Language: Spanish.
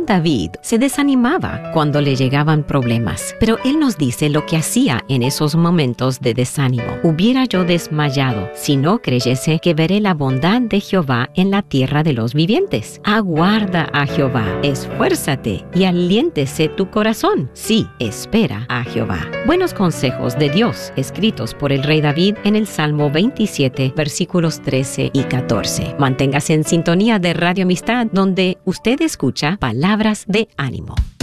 David se desanimaba cuando le llegaban problemas, pero él nos dice lo que hacía en esos momentos de desánimo. Hubiera yo desmayado si no creyese que veré la bondad de Jehová en la tierra de los vivientes. Aguarda a Jehová, esfuérzate y aliéntese tu corazón. Sí, espera a Jehová. Buenos consejos de Dios, escritos por el rey David en el Salmo 27, versículos 13 y 14. Manténgase en sintonía de Radio Amistad, donde usted escucha palabras de ánimo.